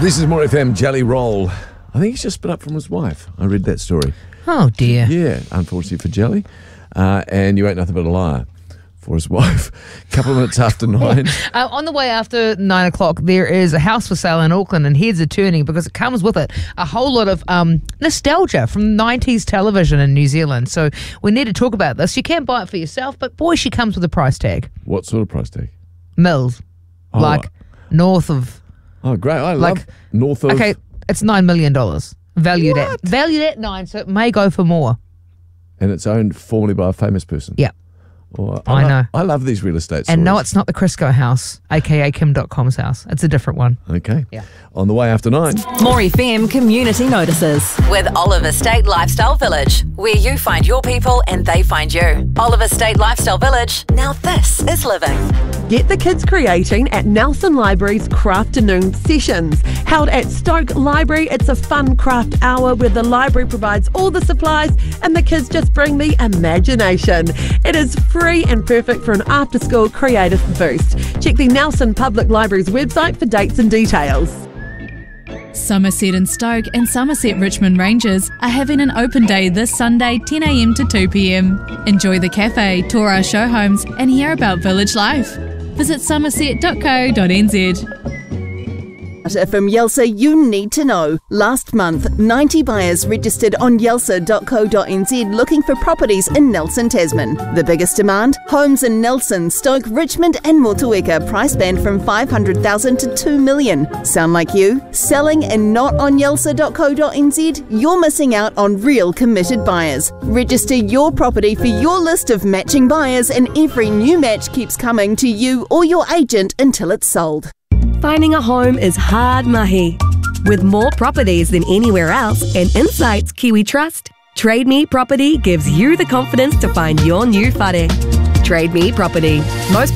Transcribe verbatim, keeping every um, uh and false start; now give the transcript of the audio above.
This is More F M. Jelly Roll. I think he's just split up from his wife. I read that story. Oh, dear. Yeah, unfortunately for Jelly. Uh, and you ain't nothing but a liar for his wife. A couple of minutes after nine. Uh, on the way after nine o'clock, there is a house for sale in Auckland, and heads are turning because it comes with it a whole lot of um, nostalgia from nineties television in New Zealand. So we need to talk about this. You can buy it for yourself, but boy, she comes with a price tag. What sort of price tag? Mills. Oh. Like north of... Oh, great. I Like- love north of... Okay, it's nine million dollars. Valued What? at valued at nine, so it may go for more. And it's owned formerly by a famous person. Yeah. Oh, I lo- know. I love these real estate stories. And no, it's not the Crisco house, aka Kim dot com's house. It's a different one. Okay. Yeah. On the way after nine. More F M community notices with Oliver State Lifestyle Village, where you find your people and they find you. Oliver State Lifestyle Village. Now this is living. Get the kids creating at Nelson Library's Crafternoon Sessions. Held at Stoke Library, it's a fun craft hour where the library provides all the supplies and the kids just bring the imagination. It is free and perfect for an after-school creative boost. Check the Nelson Public Library's website for dates and details. Somerset and Stoke and Somerset Richmond Rangers are having an open day this Sunday ten a m to two p m. Enjoy the cafe, tour our show homes and hear about village life. Visit somerset dot co dot n z. From Yelsa, you need to know. Last month, ninety buyers registered on yelsa dot co dot n z looking for properties in Nelson, Tasman. The biggest demand? Homes in Nelson, Stoke, Richmond and Motueka, price band from five hundred thousand dollars to two million dollars. Sound like you? Selling and not on yelsa dot co dot n z? You're missing out on real committed buyers. Register your property for your list of matching buyers and every new match keeps coming to you or your agent until it's sold. Finding a home is hard mahi. With more properties than anywhere else and insights Kiwi trust, Trade Me Property gives you the confidence to find your new whare. Trade Me Property. Most